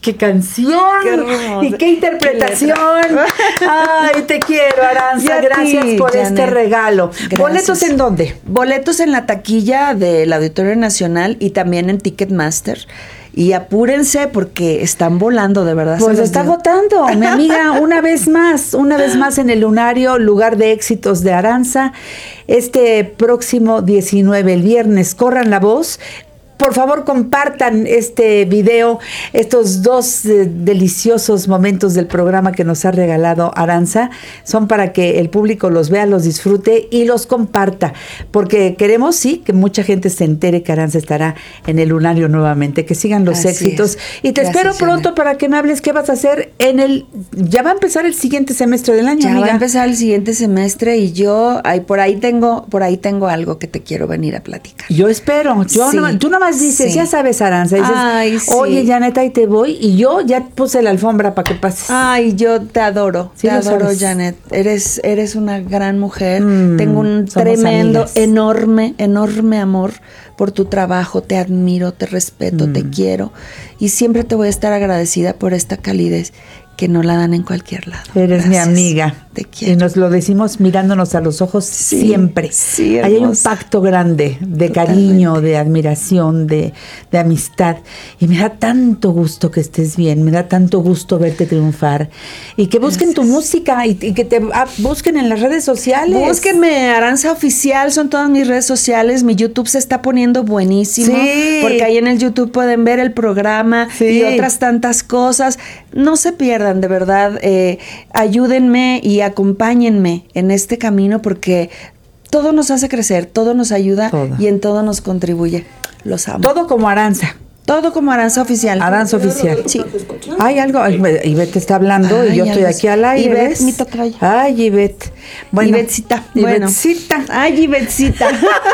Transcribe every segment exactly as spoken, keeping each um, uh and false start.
¡Qué canción! ¡Qué hermosa! ¡Y qué interpretación! ¡Qué ¡Ay, te quiero, Aranza! Gracias ti, por Janet. Este regalo. Gracias. ¿Boletos en dónde? Boletos en la taquilla del Auditorio Nacional y también en Ticketmaster. Y apúrense porque están volando, de verdad. Pues está agotando, mi amiga, una vez más, una vez más en el Lunario, lugar de éxitos de Aranza. Este próximo diecinueve, el viernes, corran la voz. Por favor, compartan este video, estos dos eh, deliciosos momentos del programa que nos ha regalado Aranza. Son para que el público los vea, los disfrute y los comparta. Porque queremos, sí, que mucha gente se entere que Aranza estará en el Lunario nuevamente. Que sigan los Así éxitos. Es. Y te Gracias, espero pronto Janet. Para que me hables qué vas a hacer en el... Ya va a empezar el siguiente semestre del año, Ya amiga. va a empezar el siguiente semestre y yo, ay, por ahí tengo, por ahí tengo algo que te quiero venir a platicar. Yo espero. Yo sí. no, tú no dices, sí. ya sabes, Aranza, dices, Ay, sí. oye, Janet, ahí te voy, y yo ya puse la alfombra para que pases. Ay, yo te adoro, sí, te adoro, sabes. Janet, eres, eres una gran mujer, mm, tengo un tremendo, amigas. enorme, enorme amor por tu trabajo, te admiro, te respeto, mm. te quiero, y siempre te voy a estar agradecida por esta calidez que no la dan en cualquier lado. Eres Gracias. Mi amiga. Te quiero. Y nos lo decimos mirándonos a los ojos sí, siempre. Sí, Ahí hay un pacto grande de Totalmente. Cariño, de admiración, de, de amistad. Y me da tanto gusto que estés bien, me da tanto gusto verte triunfar. Y que busquen Gracias. Tu música y, y que te ah, busquen en las redes sociales. Búsquenme, Aranza Oficial, son todas mis redes sociales. Mi YouTube se está poniendo buenísimo. Sí. Porque ahí en el YouTube pueden ver el programa sí. y otras tantas cosas. No se pierdan, de verdad. Eh, ayúdenme y acompáñenme en este camino porque todo nos hace crecer, todo nos ayuda todo. Y en todo nos contribuye. Los amo. Todo como Aranza. Todo como Aranza Oficial. Aranza Oficial. Sí. Hay algo, Ivette está hablando Ay, y yo estoy aquí al aire. Ivette, mi tocaya. Ay, Ivette. Bueno, Ivetcita. Bueno. Ivetcita. Ay, Ivetcita.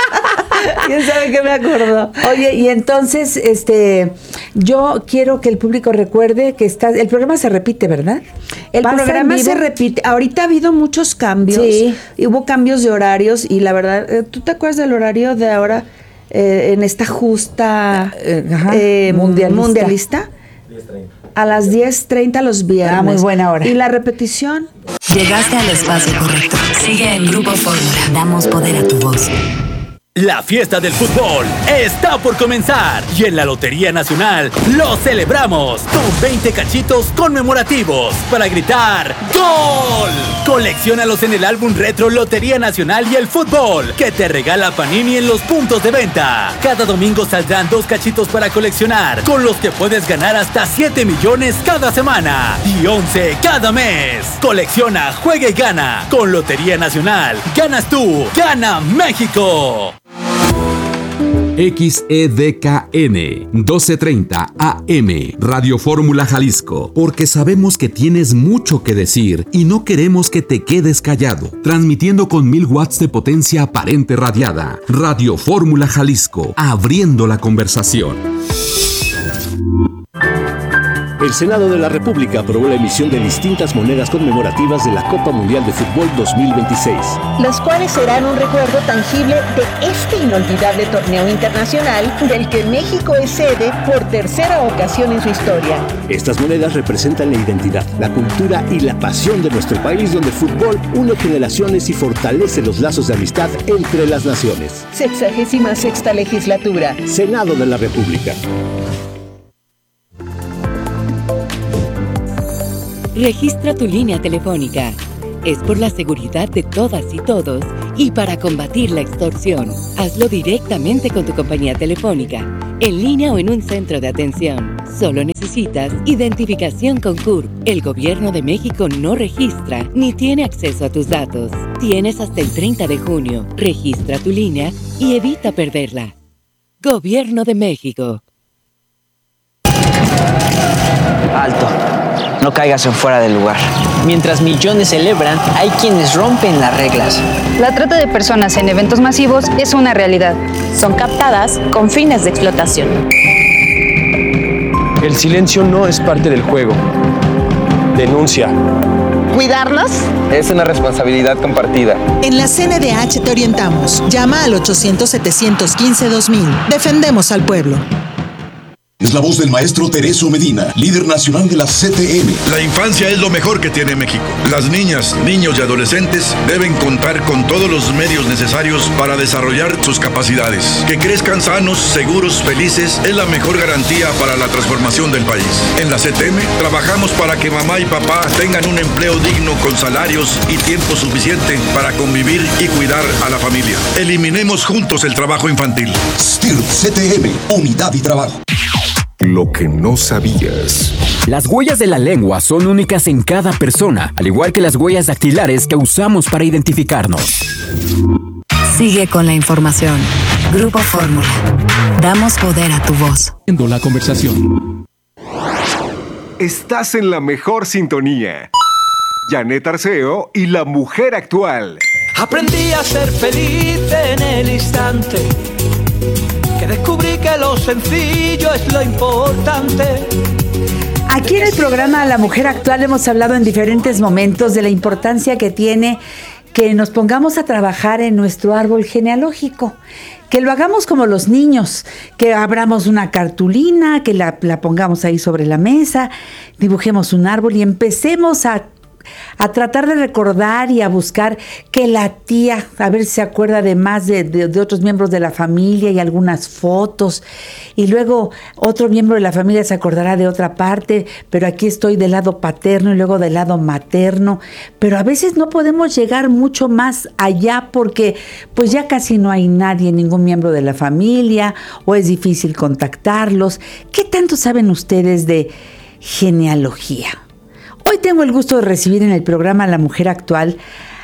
¿Quién sabe qué me acordó? Oye, y entonces, este, yo quiero que el público recuerde que está, el programa se repite, ¿verdad? El programa se repite. Ahorita ha habido muchos cambios. Sí. Hubo cambios de horarios y la verdad, ¿tú te acuerdas del horario de ahora? Eh, en esta justa eh, ajá, eh, mundialista, mundialista a las diez treinta los viernes. Ah, muy buena hora. Y la repetición. Llegaste al espacio correcto. Sigue en Grupo Fórmula. Damos poder a tu voz. La fiesta del fútbol está por comenzar y en la Lotería Nacional lo celebramos con veinte cachitos conmemorativos para gritar ¡Gol! Colecciónalos en el álbum retro Lotería Nacional y el Fútbol que te regala Panini en los puntos de venta. Cada domingo saldrán dos cachitos para coleccionar con los que puedes ganar hasta siete millones cada semana y once cada mes. Colecciona, juega y gana. Con Lotería Nacional ganas tú, gana México. X E D K N doce treinta A M Radio Fórmula Jalisco, porque sabemos que tienes mucho que decir y no queremos que te quedes callado. Transmitiendo con mil watts de potencia aparente radiada. Radio Fórmula Jalisco, abriendo la conversación. El Senado de la República aprobó la emisión de distintas monedas conmemorativas de la Copa Mundial de Fútbol dos mil veintiséis. Las cuales serán un recuerdo tangible de este inolvidable torneo internacional del que México es sede por tercera ocasión en su historia. Estas monedas representan la identidad, la cultura y la pasión de nuestro país, donde el fútbol une generaciones y fortalece los lazos de amistad entre las naciones. Sexagésima sexta legislatura. Senado de la República. Registra tu línea telefónica. Es por la seguridad de todas y todos y para combatir la extorsión. Hazlo directamente con tu compañía telefónica, en línea o en un centro de atención. Solo necesitas identificación con C U R P. El Gobierno de México no registra ni tiene acceso a tus datos. Tienes hasta el treinta de junio. Registra tu línea y evita perderla. Gobierno de México. Alto. No caigas en fuera del lugar. Mientras millones celebran, hay quienes rompen las reglas. La trata de personas en eventos masivos es una realidad. Son captadas con fines de explotación. El silencio no es parte del juego. Denuncia. ¿Cuidarnos? Es una responsabilidad compartida. En la C N D H te orientamos. Llama al ochocientos, setecientos quince, dos mil. Defendemos al pueblo. Es la voz del maestro Tereso Medina, líder nacional de la C T M. La infancia es lo mejor que tiene México. Las niñas, niños y adolescentes deben contar con todos los medios necesarios para desarrollar sus capacidades. Que crezcan sanos, seguros, felices es la mejor garantía para la transformación del país. En la C T M trabajamos para que mamá y papá tengan un empleo digno con salarios y tiempo suficiente para convivir y cuidar a la familia. Eliminemos juntos el trabajo infantil. S T I R P C T M, unidad y trabajo. Lo que no sabías. Las huellas de la lengua son únicas en cada persona, al igual que las huellas dactilares que usamos para identificarnos. Sigue con la información. Grupo Fórmula. Damos poder a tu voz. La conversación. Estás en la mejor sintonía. Janet Arceo y la mujer actual. Aprendí a ser feliz en el instante que descubrí que lo sencillo es lo importante. Aquí en el programa La Mujer Actual hemos hablado en diferentes momentos de la importancia que tiene que nos pongamos a trabajar en nuestro árbol genealógico, que lo hagamos como los niños, que abramos una cartulina, que la, la pongamos ahí sobre la mesa, dibujemos un árbol y empecemos a a tratar de recordar y a buscar que la tía, a ver si se acuerda de más de, de, de otros miembros de la familia y algunas fotos, y luego otro miembro de la familia se acordará de otra parte, pero aquí estoy del lado paterno y luego del lado materno, pero a veces no podemos llegar mucho más allá porque pues ya casi no hay nadie, ningún miembro de la familia, o es difícil contactarlos. ¿Qué tanto saben ustedes de genealogía? Hoy tengo el gusto de recibir en el programa La Mujer Actual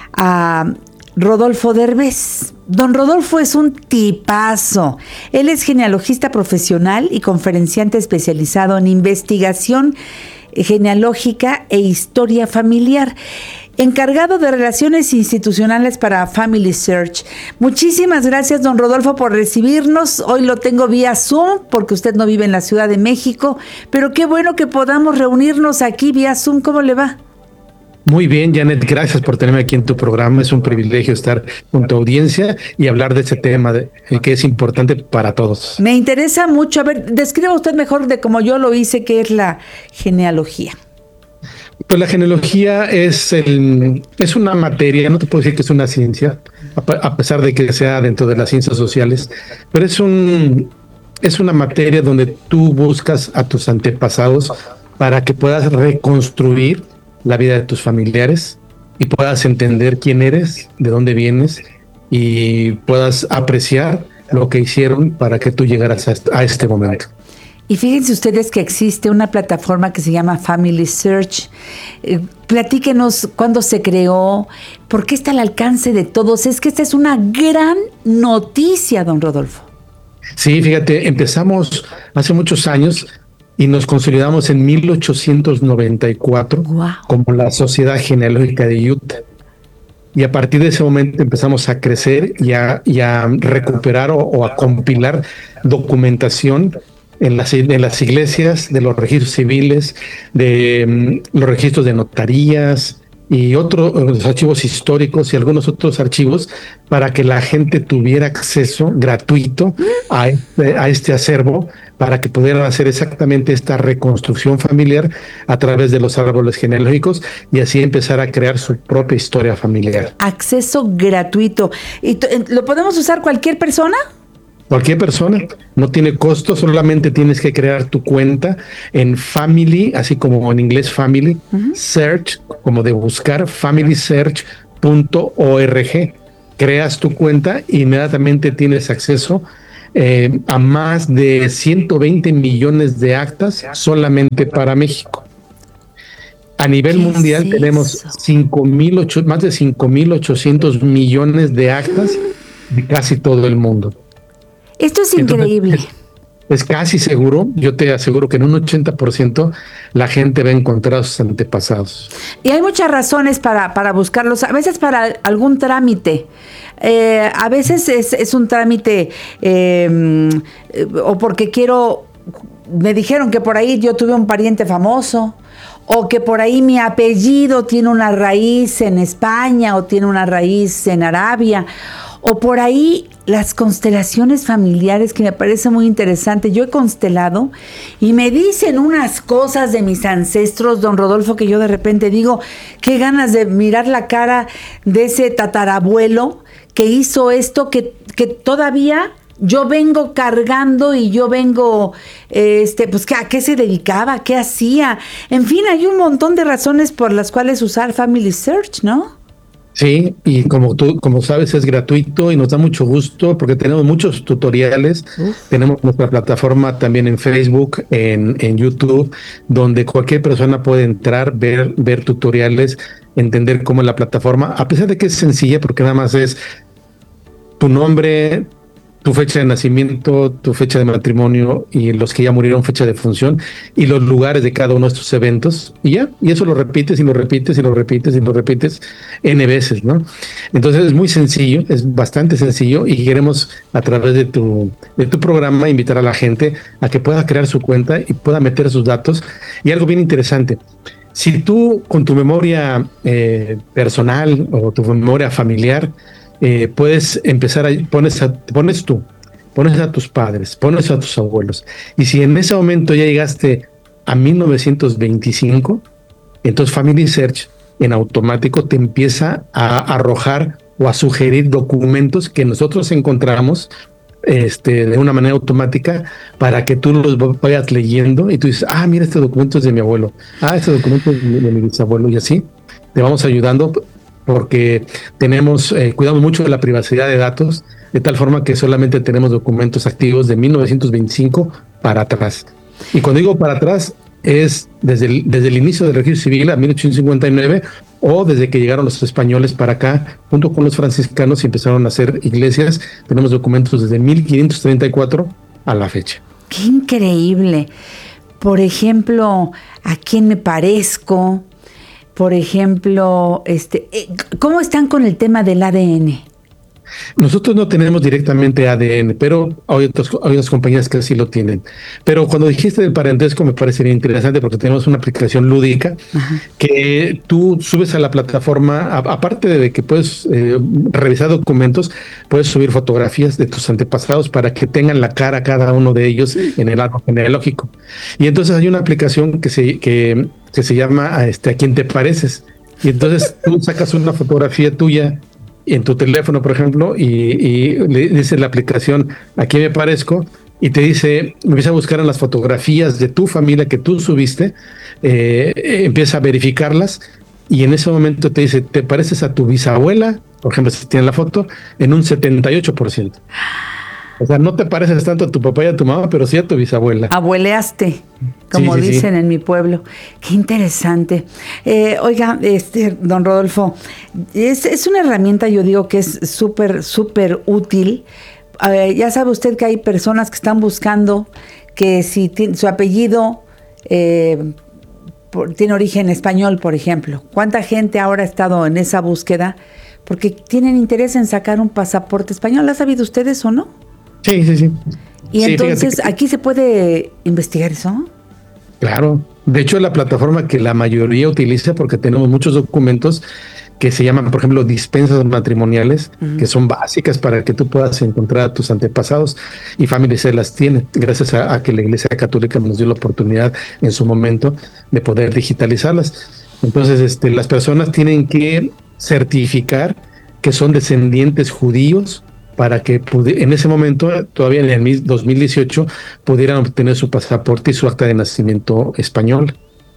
a Rodolfo Derbez. Don Rodolfo es un tipazo. Él es genealogista profesional y conferenciante especializado en investigación genealógica e historia familiar, encargado de relaciones institucionales para Family Search. Muchísimas gracias, don Rodolfo, por recibirnos. Hoy lo tengo vía Zoom, porque usted no vive en la Ciudad de México, pero qué bueno que podamos reunirnos aquí vía Zoom. ¿Cómo le va? Muy bien, Janet, gracias por tenerme aquí en tu programa. Es un privilegio estar con tu audiencia y hablar de ese tema de, que es importante para todos. Me interesa mucho. A ver, describa usted mejor de cómo yo lo hice, qué es la genealogía. Pues la genealogía es el, es una materia, no te puedo decir que es una ciencia, a pesar de que sea dentro de las ciencias sociales, pero es un es una materia donde tú buscas a tus antepasados para que puedas reconstruir la vida de tus familiares y puedas entender quién eres, de dónde vienes y puedas apreciar lo que hicieron para que tú llegaras a este, a este momento. Y fíjense ustedes que existe una plataforma que se llama Family Search. Eh, platíquenos cuándo se creó, por qué está al alcance de todos. Es que esta es una gran noticia, don Rodolfo. Sí, fíjate, empezamos hace muchos años y nos consolidamos en mil ochocientos noventa y cuatro wow. como la Sociedad Genealógica de Utah. Y a partir de ese momento empezamos a crecer y a, y a recuperar o, o a compilar documentación en las, en las iglesias, de los registros civiles, de um, los registros de notarías y otros los archivos históricos y algunos otros archivos para que la gente tuviera acceso gratuito a este, a este acervo para que pudieran hacer exactamente esta reconstrucción familiar a través de los árboles genealógicos y así empezar a crear su propia historia familiar. Acceso gratuito. ¿Y t- lo podemos usar cualquier persona? Cualquier persona, no tiene costo, solamente tienes que crear tu cuenta en Family, así como en inglés Family, uh-huh. Search, como de buscar, family search punto org. Creas tu cuenta e inmediatamente tienes acceso eh, a más de ciento veinte millones de actas solamente para México. A nivel mundial es tenemos cinco mil ocho, más de cinco mil ochocientos millones de actas de casi todo el mundo. Esto es increíble. Entonces, es, es casi seguro, yo te aseguro que en un ochenta por ciento la gente va a encontrar a sus antepasados. Y hay muchas razones para, para buscarlos, a veces para algún trámite, eh, a veces es, es un trámite eh, o porque quiero, me dijeron que por ahí yo tuve un pariente famoso, o que por ahí mi apellido tiene una raíz en España o tiene una raíz en Arabia, o por ahí las constelaciones familiares, que me parece muy interesante. Yo he constelado y me dicen unas cosas de mis ancestros, don Rodolfo, que yo de repente digo, qué ganas de mirar la cara de ese tatarabuelo que hizo esto, que, que todavía yo vengo cargando y yo vengo, este, pues, ¿a qué se dedicaba? ¿Qué hacía? En fin, hay un montón de razones por las cuales usar Family Search, ¿no? Sí, y como tú, como sabes, es gratuito y nos da mucho gusto porque tenemos muchos tutoriales. Uf. Tenemos nuestra plataforma también en Facebook, en, en YouTube, donde cualquier persona puede entrar, ver, ver tutoriales, entender cómo es la plataforma, a pesar de que es sencilla porque nada más es tu nombre, tu fecha de nacimiento, tu fecha de matrimonio y los que ya murieron, fecha de función y los lugares de cada uno de estos eventos y ya, y eso lo repites y lo repites y lo repites y lo repites N veces, ¿no? Entonces es muy sencillo, es bastante sencillo y queremos a través de tu, de tu programa invitar a la gente a que pueda crear su cuenta y pueda meter sus datos. Y algo bien interesante, si tú con tu memoria eh, personal o tu memoria familiar Eh, puedes empezar a pones a, pones tú, pones a tus padres, pones a tus abuelos, y si en ese momento ya llegaste a mil novecientos veinticinco, entonces Family Search en automático te empieza a arrojar o a sugerir documentos que nosotros encontramos este, de una manera automática para que tú los vayas leyendo y tú dices, ah, mira, este documento es de mi abuelo, ah, este documento es de mi bisabuelo, y así te vamos ayudando porque tenemos, eh, cuidamos mucho de la privacidad de datos, de tal forma que solamente tenemos documentos activos de mil novecientos veinticinco para atrás. Y cuando digo para atrás, es desde el, desde el inicio del registro civil a mil ochocientos cincuenta y nueve o desde que llegaron los españoles para acá, junto con los franciscanos y empezaron a hacer iglesias. Tenemos documentos desde mil quinientos treinta y cuatro a la fecha. ¡Qué increíble! Por ejemplo, ¿a quién me parezco? Por ejemplo, este, ¿cómo están con el tema del A D N? Nosotros no tenemos directamente A D N, pero hay otras, hay otras compañías que sí lo tienen. Pero cuando dijiste del parentesco me parecería interesante porque tenemos una aplicación lúdica. Ajá. Que tú subes a la plataforma, a, aparte de que puedes eh, revisar documentos, puedes subir fotografías de tus antepasados para que tengan la cara cada uno de ellos en el árbol genealógico. Y entonces hay una aplicación que se, que, que se llama este, ¿A quién te pareces? Y entonces tú sacas una fotografía tuya en tu teléfono, por ejemplo, y, y le dice la aplicación, ¿a quién me parezco? Y te dice, empieza a buscar en las fotografías de tu familia que tú subiste, eh, empieza a verificarlas, y en ese momento te dice, ¿te pareces a tu bisabuela? Por ejemplo, si tienes la foto, en un setenta y ocho por ciento. O sea, no te pareces tanto a tu papá y a tu mamá, pero sí a tu bisabuela. Abueleaste, como sí, sí, dicen sí. en mi pueblo. Qué interesante. Eh, oiga, este, don Rodolfo, es, es una herramienta, yo digo, que es súper, súper útil. Eh, ya sabe usted que hay personas que están buscando que si tiene, su apellido eh, por, tiene origen español, por ejemplo. ¿Cuánta gente ahora ha estado en esa búsqueda? Porque tienen interés en sacar un pasaporte español. ¿Ha sabido ustedes o no? Sí, sí, sí. Y sí, entonces, que... ¿aquí se puede investigar eso? Claro. De hecho, es la plataforma que la mayoría utiliza porque tenemos muchos documentos que se llaman, por ejemplo, dispensas matrimoniales, uh-huh. que son básicas para que tú puedas encontrar a tus antepasados, y Family Search las tiene, gracias a, a que la Iglesia Católica nos dio la oportunidad en su momento de poder digitalizarlas. Entonces, este, las personas tienen que certificar que son descendientes judíos para que pudi- en ese momento, todavía en el dos mil dieciocho, pudieran obtener su pasaporte y su acta de nacimiento español.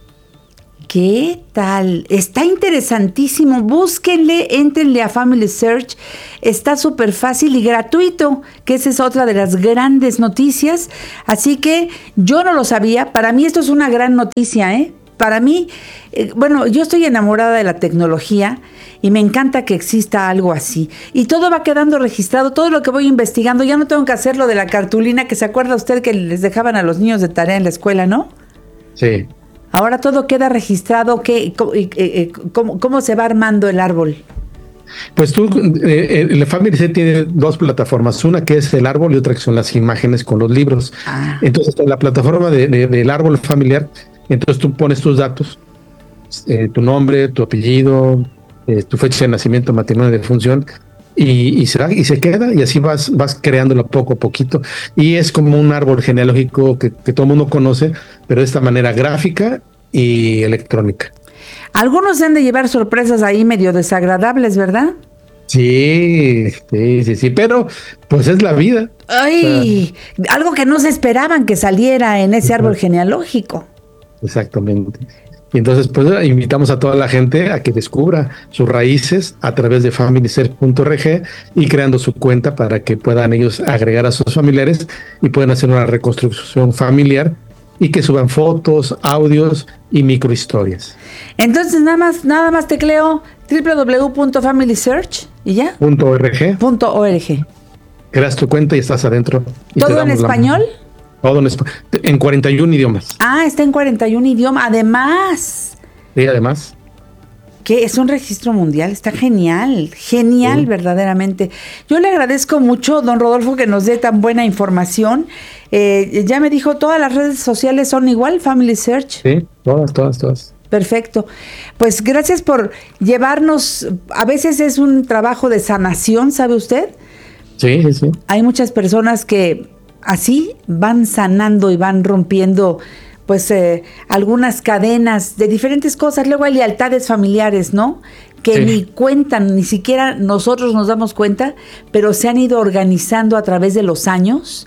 ¿Qué tal? Está interesantísimo. Búsquenle, éntrenle a Family Search. Está súper fácil y gratuito, que esa es otra de las grandes noticias. Así que yo no lo sabía. Para mí esto es una gran noticia, ¿eh? Para mí, eh, bueno, yo estoy enamorada de la tecnología y me encanta que exista algo así. Y todo va quedando registrado, todo lo que voy investigando. Ya no tengo que hacer lo de la cartulina, que se acuerda usted que les dejaban a los niños de tarea en la escuela, ¿no? Sí. Ahora todo queda registrado. ¿Qué, eh, cómo, ¿Cómo se va armando el árbol? Pues tú, eh, el Family Search tiene dos plataformas, una que es el árbol y otra que son las imágenes con los libros. Ah. Entonces, en la plataforma de, de, del árbol familiar, entonces tú pones tus datos, eh, tu nombre, tu apellido, eh, tu fecha de nacimiento, matrimonio, de función, y, y, se va, y se queda, y así vas, vas creándolo poco a poquito. Y es como un árbol genealógico que, que todo el mundo conoce, pero de esta manera gráfica y electrónica. Algunos se han de llevar sorpresas ahí medio desagradables, ¿verdad? Sí, sí, sí, sí, pero pues es la vida. Ay, o sea, algo que no se esperaban que saliera en ese árbol genealógico. Exactamente. Y entonces, pues invitamos a toda la gente a que descubra sus raíces a través de family search punto org y creando su cuenta para que puedan ellos agregar a sus familiares y puedan hacer una reconstrucción familiar y que suban fotos, audios y microhistorias. Entonces, nada más, nada más tecleo doble u doble u doble u punto family search y ya. Punto org. Punto org. Creas tu cuenta y estás adentro. Y ¿todo en español? La... Todo en, en cuarenta y un idiomas. Ah, está en cuarenta y un idiomas. Además. Sí, además. Que es un registro mundial. Está genial. Genial, sí. Verdaderamente. Yo le agradezco mucho, don Rodolfo, que nos dé tan buena información. Eh, ya me dijo, todas las redes sociales son igual, Family Search. Sí, todas, todas, todas. Perfecto. Pues gracias por llevarnos. A veces es un trabajo de sanación, ¿sabe usted? Sí, sí, sí. Hay muchas personas que así van sanando y van rompiendo pues eh, algunas cadenas de diferentes cosas. Luego hay lealtades familiares, ¿no? Que sí. Ni cuentan, ni siquiera nosotros nos damos cuenta, pero se han ido organizando a través de los años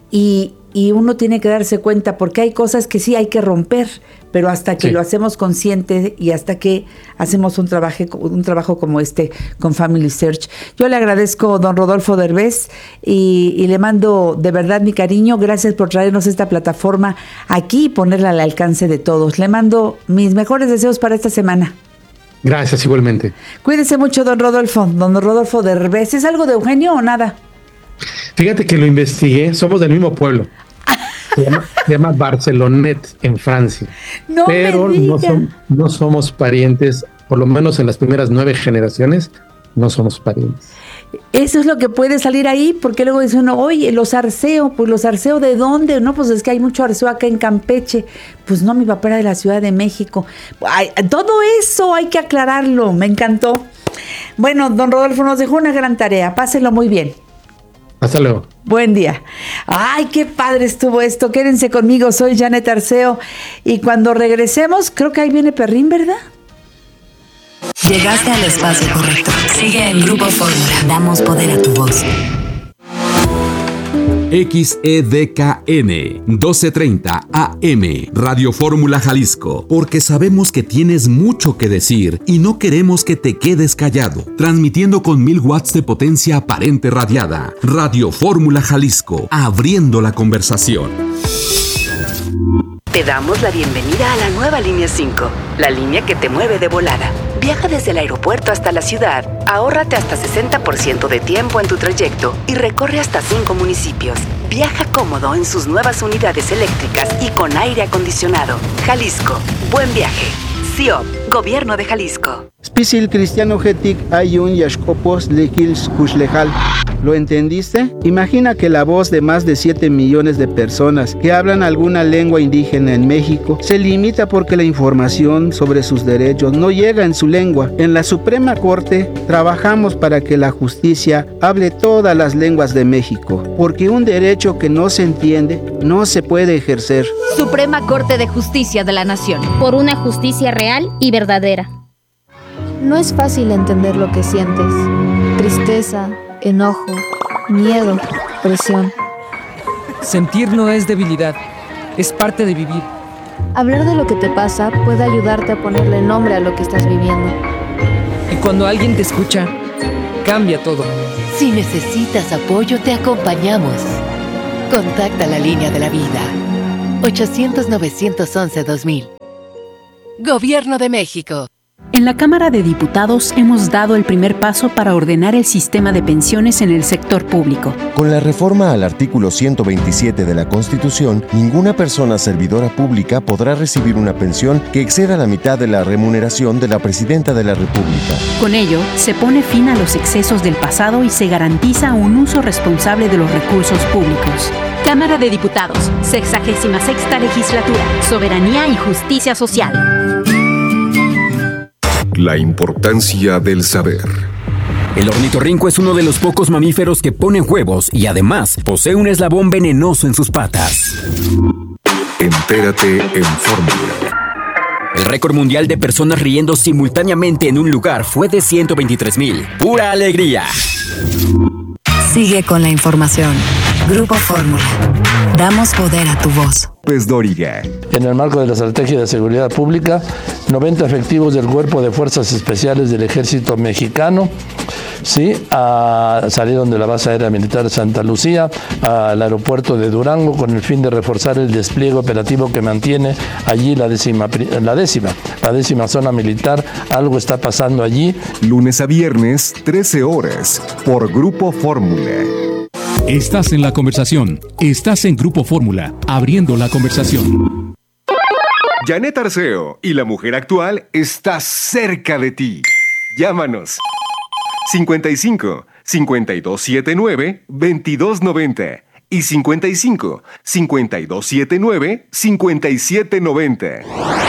y, y uno tiene que darse cuenta porque hay cosas que sí hay que romper, pero hasta que sí. Lo hacemos consciente y hasta que hacemos un trabajo, un trabajo como este con Family Search. Yo le agradezco, don Rodolfo Derbez, y, y le mando de verdad mi cariño. Gracias por traernos esta plataforma aquí y ponerla al alcance de todos. Le mando mis mejores deseos para esta semana. Gracias, igualmente. Cuídese mucho, don Rodolfo. Don Rodolfo Derbez, ¿es algo de Eugenio o nada? Fíjate que lo investigué, somos del mismo pueblo. Se llama, se llama Barcelonet, en Francia. No pero me no, som, no somos parientes, por lo menos en las primeras nueve generaciones, no somos parientes. Eso es lo que puede salir ahí, porque luego dice uno, oye, los Arceo, pues los Arceo, ¿de dónde? No, pues es que hay mucho Arceo acá en Campeche. Pues no, mi papá era de la Ciudad de México. Ay, todo eso hay que aclararlo, me encantó. Bueno, don Rodolfo nos dejó una gran tarea, páselo muy bien. Hasta luego. Buen día. Ay, qué padre estuvo esto. Quédense conmigo, soy Janet Arceo. Y cuando regresemos, creo que ahí viene Perrín, ¿verdad? Llegaste al espacio correcto. Sigue en Grupo Fórmula. Damos poder a tu voz. X E D K N doce treinta A M Radio Fórmula Jalisco, porque sabemos que tienes mucho que decir y no queremos que te quedes callado. Transmitiendo con mil watts de potencia aparente radiada. Radio Fórmula Jalisco, abriendo la conversación. Te damos la bienvenida a la nueva línea cinco, la línea que te mueve de volada. Viaja desde el aeropuerto hasta la ciudad, ahórrate hasta sesenta por ciento de tiempo en tu trayecto y recorre hasta cinco municipios. Viaja cómodo en sus nuevas unidades eléctricas y con aire acondicionado. Jalisco, buen viaje. C I O P, Gobierno de Jalisco. Spisil Cristiano Getic Ayun Yashkopos Lekils Kushlejal. ¿Lo entendiste? Imagina que la voz de más de siete millones de personas que hablan alguna lengua indígena en México se limita porque la información sobre sus derechos no llega en su lengua. En la Suprema Corte trabajamos para que la justicia hable todas las lenguas de México, porque un derecho que no se entiende no se puede ejercer. Suprema Corte de Justicia de la Nación. Por una justicia real y verdadera. No es fácil entender lo que sientes. Tristeza, enojo, miedo, presión. Sentir no es debilidad, es parte de vivir. Hablar de lo que te pasa puede ayudarte a ponerle nombre a lo que estás viviendo. Y cuando alguien te escucha, cambia todo. Si necesitas apoyo, te acompañamos. Contacta la línea de la vida. ochocientos, novecientos once, dos mil. Gobierno de México. En la Cámara de Diputados hemos dado el primer paso para ordenar el sistema de pensiones en el sector público. Con la reforma al artículo ciento veintisiete de la Constitución, ninguna persona servidora pública podrá recibir una pensión que exceda la mitad de la remuneración de la Presidenta de la República. Con ello, se pone fin a los excesos del pasado y se garantiza un uso responsable de los recursos públicos. Cámara de Diputados, sexagésima sexta legislatura, Soberanía y Justicia Social. La importancia del saber. El ornitorrinco es uno de los pocos mamíferos que ponen huevos y además posee un eslabón venenoso en sus patas. Entérate en Fórmula. El récord mundial de personas riendo simultáneamente en un lugar fue de ciento veintitrés mil. ¡Pura alegría! Sigue con la información. Grupo Fórmula. Damos poder a tu voz. López Dóriga. En el marco de la Estrategia de Seguridad Pública, noventa efectivos del Cuerpo de Fuerzas Especiales del Ejército Mexicano sí, a, salieron de la Base Aérea Militar de Santa Lucía al aeropuerto de Durango con el fin de reforzar el despliegue operativo que mantiene allí la décima, la décima, la décima zona militar. Algo está pasando allí. Lunes a viernes, trece horas, por Grupo Fórmula. Estás en la conversación. Estás en Grupo Fórmula, abriendo la conversación. Janet Arceo y la mujer actual está cerca de ti. Llámanos. cincuenta y cinco, cincuenta y dos setenta y nueve, veintidós noventa y cincuenta y cinco, cincuenta y dos setenta y nueve, cincuenta y siete noventa.